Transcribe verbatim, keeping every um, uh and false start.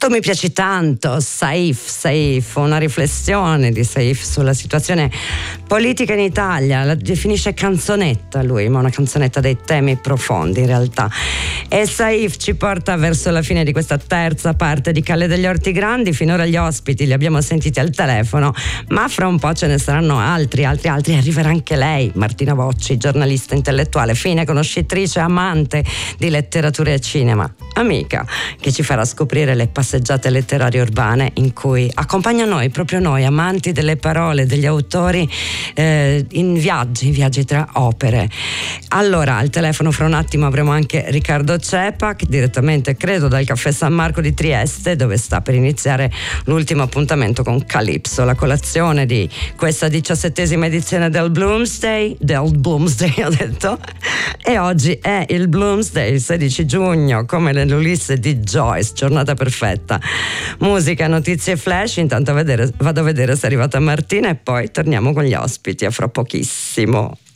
Tu mi piaci tanto, Saif, Saif, una riflessione di Saif sulla situazione politica in Italia, la definisce canzonetta lui, ma una canzonetta dei temi profondi in realtà. E Saif ci porta verso la fine di questa terza parte di Calle degli Orti Grandi. Finora gli ospiti li abbiamo sentiti al telefono, ma fra un po' ce ne saranno altri, altri, altri. Arriverà anche lei, Martina Bocci, giornalista intellettuale, fine conoscitrice, amante di letteratura e cinema, amica, che ci farà scoprire le passeggiate letterarie urbane in cui accompagna noi, proprio noi, amanti delle parole, degli autori, eh, in viaggi, in viaggi tra opere. Allora, al telefono fra un attimo avremo anche Riccardo Cepac, direttamente credo dal Caffè San Marco di Trieste, dove sta per iniziare l'ultimo appuntamento con Calypso, la colazione di questa diciassettesima edizione del Bloomsday, del Bloomsday ho detto, e oggi è il Bloomsday, il sedici giugno, come nell'Ulisse di Joyce, giornata perfetta. Musica, notizie, flash. Intanto a vedere, vado a vedere se è arrivata Martina e poi torniamo con gli ospiti a fra pochissimo.